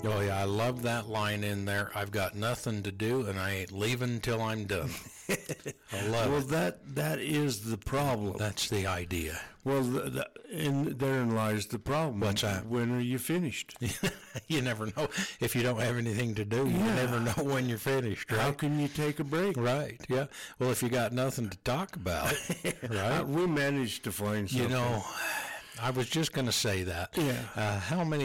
Oh, yeah, I love that line in there. I've got nothing to do, and I ain't leaving till I'm done. I love it. That is the problem. That's the idea. Well, therein lies the problem. What's that? When are you finished? You never know. If you don't have anything to do, you never know when you're finished, right? How can you take a break? Right, yeah. Well, if you got nothing to talk about, right? We managed to find something. You know, I was just going to say that. Yeah. How many